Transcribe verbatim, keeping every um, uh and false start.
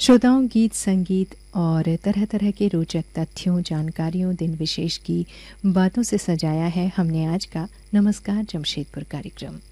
श्रोताओं, गीत संगीत और तरह तरह के रोचक तथ्यों, जानकारियों, दिन विशेष की बातों से सजाया है हमने आज का नमस्कार जमशेदपुर कार्यक्रम।